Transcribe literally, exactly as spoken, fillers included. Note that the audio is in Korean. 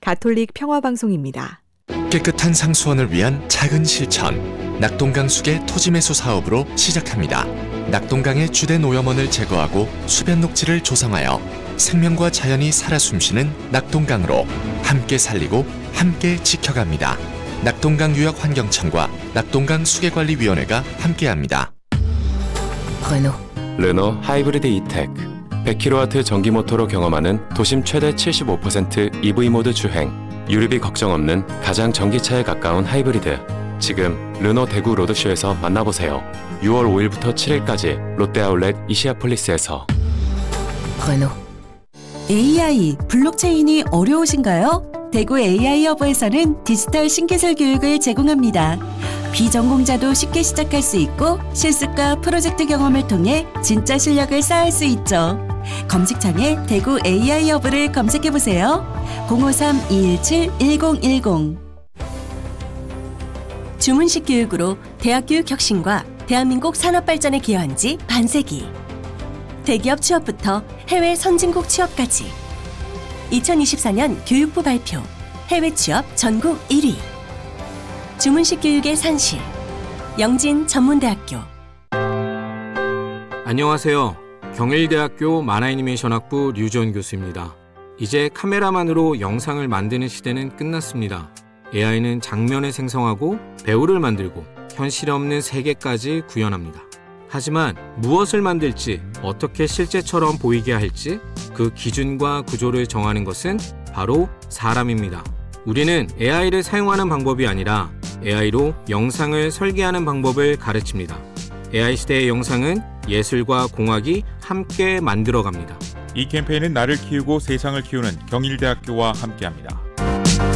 가톨릭 평화방송입니다. 깨끗한 상수원을 위한 작은 실천. 낙동강수계 토지매수 사업으로 시작합니다. 낙동강의 주된 오염원을 제거하고 수변 녹지를 조성하여 생명과 자연이 살아 숨쉬는 낙동강으로 함께 살리고 함께 지켜갑니다. 낙동강유역환경청과 낙동강수계관리위원회가 함께합니다. 르노 르노 하이브리드 이텍 백 킬로와트 전기모터로 경험하는 도심 최대 칠십오 퍼센트 이브이 모드 주행, 유류비 걱정 없는 가장 전기차에 가까운 하이브리드. 지금 르노 대구 로드쇼에서 만나보세요. 유월 오일부터 칠일까지 롯데아울렛 이시아폴리스에서. 르노 에이아이, 블록체인이 어려우신가요? 대구 에이아이 허브에서는 디지털 신기술 교육을 제공합니다. 비전공자도 쉽게 시작할 수 있고 실습과 프로젝트 경험을 통해 진짜 실력을 쌓을 수 있죠. 검색창에 대구 에이아이 허브를 검색해보세요. 공오삼 이일칠 일공일공. 주문식 교육으로 대학교육 혁신과 대한민국 산업 발전에 기여한 지 반세기. 대기업 취업부터 해외 선진국 취업까지. 이천이십사년 교육부 발표 해외 취업 전국 일 위. 주문식 교육의 산실 영진 전문대학교. 안녕하세요. 경일대학교 만화애니메이션학부 류지원 교수입니다. 이제 카메라만으로 영상을 만드는 시대는 끝났습니다. 에이아이는 장면을 생성하고 배우를 만들고 현실 없는 세계까지 구현합니다. 하지만 무엇을 만들지, 어떻게 실제처럼 보이게 할지 그 기준과 구조를 정하는 것은 바로 사람입니다. 우리는 에이아이를 사용하는 방법이 아니라 에이아이로 영상을 설계하는 방법을 가르칩니다. 에이아이 시대의 영상은 예술과 공학이 함께 만들어갑니다. 이 캠페인은 나를 키우고 세상을 키우는 경일대학교와 함께합니다.